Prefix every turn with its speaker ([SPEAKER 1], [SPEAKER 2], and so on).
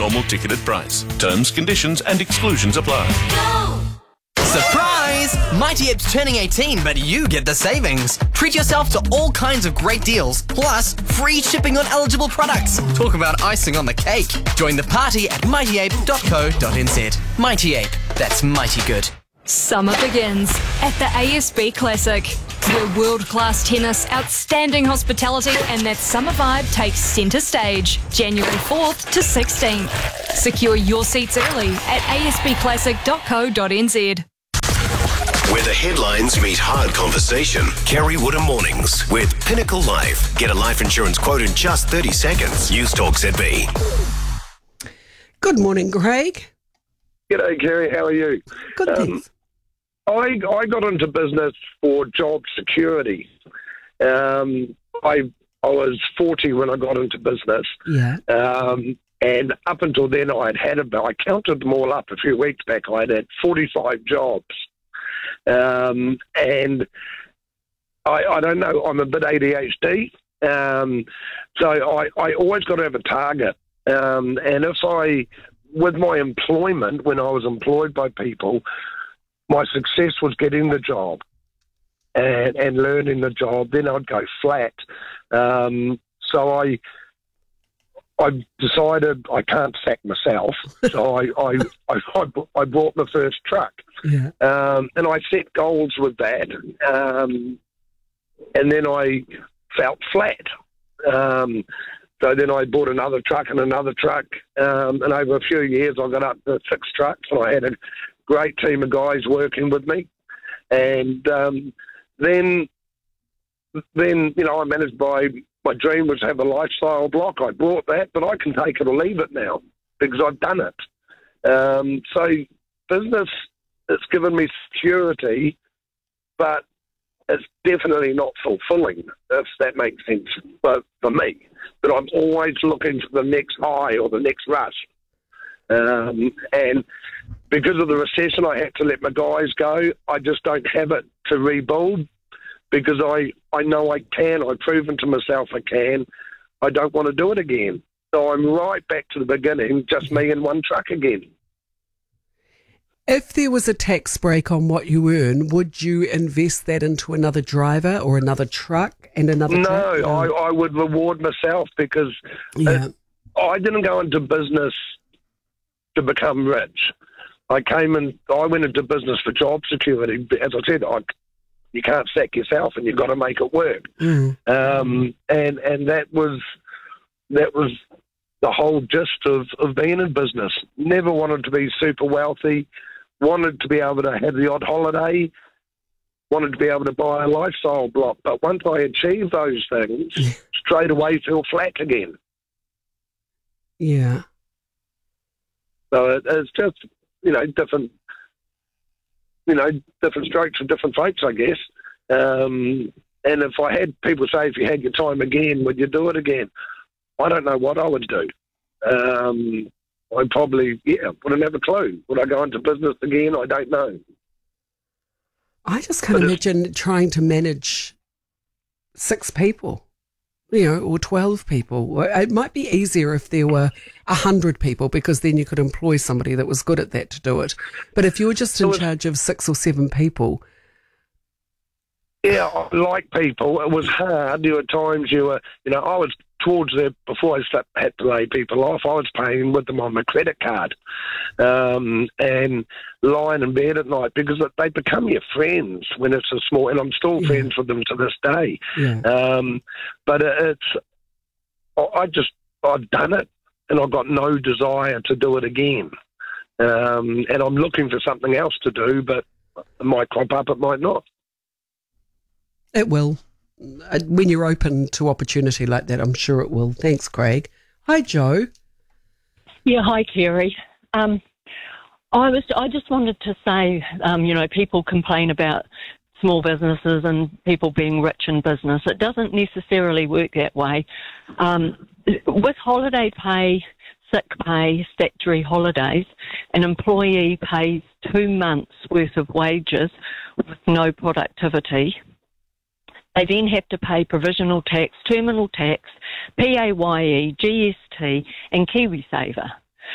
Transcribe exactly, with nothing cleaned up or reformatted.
[SPEAKER 1] normal ticketed price. Terms, conditions and exclusions apply.
[SPEAKER 2] Surprise! Mighty Ape's turning eighteen, but you get the savings. Treat yourself to all kinds of great deals, plus free shipping on eligible products. Talk about icing on the cake. Join the party at mighty ape dot co dot n z. Mighty Ape, that's mighty good.
[SPEAKER 3] Summer begins at the A S B Classic, where world-class tennis, outstanding hospitality and that summer vibe takes centre stage, January fourth to sixteenth. Secure your seats early at a s b classic dot co dot n z.
[SPEAKER 4] Where the headlines meet hard conversation. Kerry Woodham Mornings with Pinnacle Life. Get a life insurance quote in just thirty seconds. News Talk Z B.
[SPEAKER 5] Good morning, Craig.
[SPEAKER 6] G'day, Kerry. How are you?
[SPEAKER 5] Good,
[SPEAKER 6] um,
[SPEAKER 5] thanks.
[SPEAKER 6] I, I got into business for job security. Um, I I was forty when I got into business.
[SPEAKER 5] Yeah.
[SPEAKER 6] Um, and up until then, I had had about, I counted them all up a few weeks back. I had had forty-five jobs. Um, and I, I don't know, I'm a bit A D H D. Um, so I, I always got to have a target. Um, and if I, with my employment, when I was employed by people, my success was getting the job and, and learning the job, then I'd go flat. Um, so I I decided I can't sack myself, so I, I, I, I bought my first truck.
[SPEAKER 5] Yeah.
[SPEAKER 6] Um, and I set goals with that. Um, and then I felt flat. Um, so then I bought another truck and another truck. Um, and over a few years, I got up to six trucks, and I had a great team of guys working with me. And um, then, then, you know, I managed by, my dream was to have a lifestyle block. I brought that, but I can take it or leave it now because I've done it. Um, so business, it's given me security, but it's definitely not fulfilling, if that makes sense for, for me. But I'm always looking for the next high or the next rush. Um, and because of the recession, I had to let my guys go. I just don't have it to rebuild because I, I know I can. I've proven to myself I can. I don't want to do it again. So I'm right back to the beginning, just me and one truck again.
[SPEAKER 5] If there was a tax break on what you earn, would you invest that into another driver or another truck and another
[SPEAKER 6] no,
[SPEAKER 5] truck? No,
[SPEAKER 6] I, I would reward myself because
[SPEAKER 5] yeah.
[SPEAKER 6] it, I didn't go into business to become rich. I came in, I went into business for job security. As I said, I, you can't sack yourself and you've got to make it work.
[SPEAKER 5] Mm.
[SPEAKER 6] Um, and and that was that was the whole gist of, of being in business. Never wanted to be super wealthy, wanted to be able to have the odd holiday, wanted to be able to buy a lifestyle block. But once I achieved those things, straight away feel flat again.
[SPEAKER 5] Yeah.
[SPEAKER 6] So it, it's just, you know, different, you know, different strokes for different folks, I guess. Um, and if I had people say, if you had your time again, would you do it again? I don't know what I would do. Um, I probably, yeah, wouldn't have a clue. Would I go into business again? I don't know.
[SPEAKER 5] I just can't
[SPEAKER 6] But
[SPEAKER 5] imagine trying to manage six people. You know, or twelve people. It might be easier if there were a hundred people because then you could employ somebody that was good at that to do it. But if you were just in
[SPEAKER 6] So
[SPEAKER 5] charge of six or seven people.
[SPEAKER 6] Yeah, I like people. It was hard. There were times you were, you know, I was towards the, before I slept, had to lay people off, I was paying with them on my credit card um, and lying in bed at night because they become your friends when it's a small, and I'm still
[SPEAKER 5] Yeah.
[SPEAKER 6] friends with them to this day.
[SPEAKER 5] Yeah.
[SPEAKER 6] Um, but it's, I just, I've done it and I've got no desire to do it again. Um, and I'm looking for something else to do, but it might crop up, it might not.
[SPEAKER 5] It will. When you're open to opportunity like that, I'm sure it will. Thanks, Craig. Hi, Joe.
[SPEAKER 7] Yeah, hi, Kerry. Um, I was. I just wanted to say, um, you know, people complain about small businesses and people being rich in business. It doesn't necessarily work that way. Um, with holiday pay, sick pay, statutory holidays, an employee pays two months' worth of wages with no productivity. They then have to pay provisional tax, terminal tax, P A Y E, G S T and KiwiSaver.